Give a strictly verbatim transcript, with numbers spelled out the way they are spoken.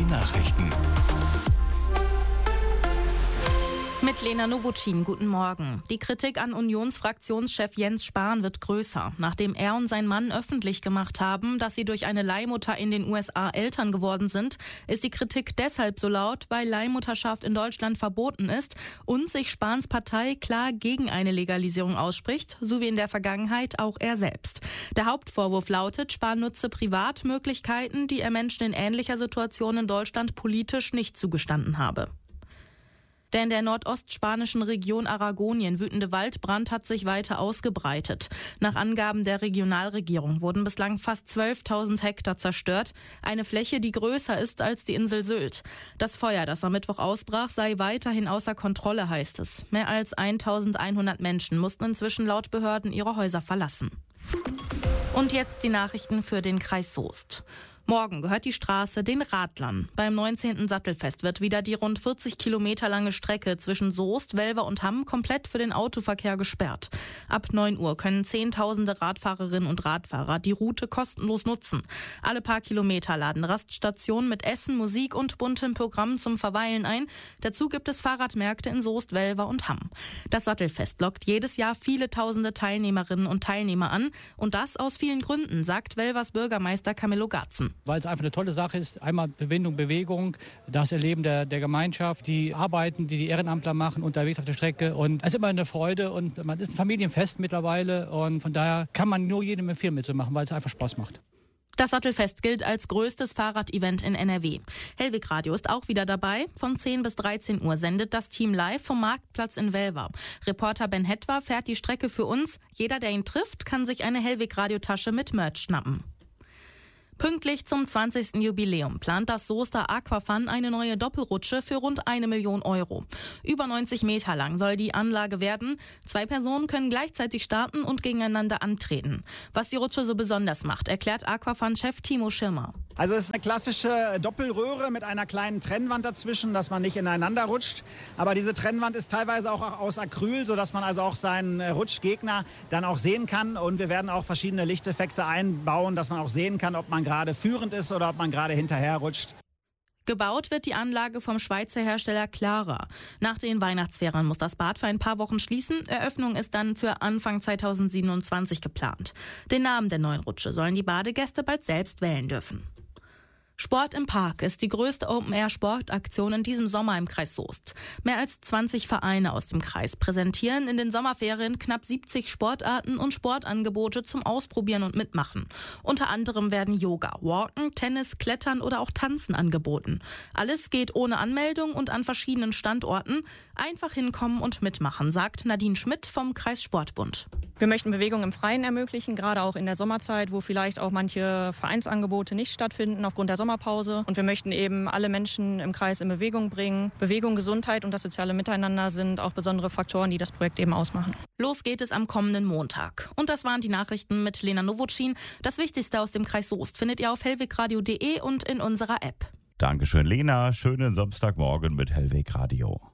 Die Nachrichten. Mit Lena Nowotschin, guten Morgen. Die Kritik an Unionsfraktionschef Jens Spahn wird größer. Nachdem er und sein Mann öffentlich gemacht haben, dass sie durch eine Leihmutter in den U S A Eltern geworden sind, ist die Kritik deshalb so laut, weil Leihmutterschaft in Deutschland verboten ist und sich Spahns Partei klar gegen eine Legalisierung ausspricht, so wie in der Vergangenheit auch er selbst. Der Hauptvorwurf lautet, Spahn nutze Privatmöglichkeiten, die er Menschen in ähnlicher Situation in Deutschland politisch nicht zugestanden habe. Der in der nordostspanischen Region Aragonien wütende Waldbrand hat sich weiter ausgebreitet. Nach Angaben der Regionalregierung wurden bislang fast zwölftausend Hektar zerstört, eine Fläche, die größer ist als die Insel Sylt. Das Feuer, das am Mittwoch ausbrach, sei weiterhin außer Kontrolle, heißt es. Mehr als eintausendeinhundert Menschen mussten inzwischen laut Behörden ihre Häuser verlassen. Und jetzt die Nachrichten für den Kreis Soest. Morgen gehört die Straße den Radlern. Beim neunzehnten Sattelfest wird wieder die rund vierzig Kilometer lange Strecke zwischen Soest, Welver und Hamm komplett für den Autoverkehr gesperrt. Ab neun Uhr können Zehntausende Radfahrerinnen und Radfahrer die Route kostenlos nutzen. Alle paar Kilometer laden Raststationen mit Essen, Musik und buntem Programm zum Verweilen ein. Dazu gibt es Fahrradmärkte in Soest, Welver und Hamm. Das Sattelfest lockt jedes Jahr viele tausende Teilnehmerinnen und Teilnehmer an. Und das aus vielen Gründen, sagt Welvers Bürgermeister Camillo Garzen. Weil es einfach eine tolle Sache ist. Einmal Verbindung, Bewegung, das Erleben der, der Gemeinschaft, die Arbeiten, die die Ehrenamtler machen unterwegs auf der Strecke. Und es ist immer eine Freude und man ist ein Familienfest mittlerweile. Und von daher kann man nur jedem empfehlen mitzumachen, weil es einfach Spaß macht. Das Sattelfest gilt als größtes Fahrradevent in N R W. Hellwig Radio ist auch wieder dabei. Von zehn bis dreizehn Uhr sendet das Team live vom Marktplatz in Welver. Reporter Ben Hetwa fährt die Strecke für uns. Jeder, der ihn trifft, kann sich eine Hellwig Radio-Tasche mit Merch schnappen. Pünktlich zum zwanzigsten Jubiläum plant das Soester Aquafun eine neue Doppelrutsche für rund eine Million Euro. Über neunzig Meter lang soll die Anlage werden. Zwei Personen können gleichzeitig starten und gegeneinander antreten. Was die Rutsche so besonders macht, erklärt Aquafun-Chef Timo Schirmer. Also es ist eine klassische Doppelröhre mit einer kleinen Trennwand dazwischen, dass man nicht ineinander rutscht. Aber diese Trennwand ist teilweise auch aus Acryl, sodass man also auch seinen Rutschgegner dann auch sehen kann. Und wir werden auch verschiedene Lichteffekte einbauen, dass man auch sehen kann, ob man gerade führend ist oder ob man gerade hinterher rutscht. Gebaut wird die Anlage vom Schweizer Hersteller Clara. Nach den Weihnachtsferien muss das Bad für ein paar Wochen schließen. Eröffnung ist dann für Anfang zweitausendsiebenundzwanzig geplant. Den Namen der neuen Rutsche sollen die Badegäste bald selbst wählen dürfen. Sport im Park ist die größte Open-Air-Sportaktion in diesem Sommer im Kreis Soest. Mehr als zwanzig Vereine aus dem Kreis präsentieren in den Sommerferien knapp siebzig Sportarten und Sportangebote zum Ausprobieren und Mitmachen. Unter anderem werden Yoga, Walken, Tennis, Klettern oder auch Tanzen angeboten. Alles geht ohne Anmeldung und an verschiedenen Standorten. Einfach hinkommen und mitmachen, sagt Nadine Schmidt vom Kreissportbund. Wir möchten Bewegung im Freien ermöglichen, gerade auch in der Sommerzeit, wo vielleicht auch manche Vereinsangebote nicht stattfinden aufgrund der Sommerpause. Und wir möchten eben alle Menschen im Kreis in Bewegung bringen. Bewegung, Gesundheit und das soziale Miteinander sind auch besondere Faktoren, die das Projekt eben ausmachen. Los geht es am kommenden Montag. Und das waren die Nachrichten mit Lena Nowotschin. Das Wichtigste aus dem Kreis Soest findet ihr auf hellwegradio punkt de und in unserer App. Dankeschön, Lena. Schönen Samstagmorgen mit Hellwig Radio.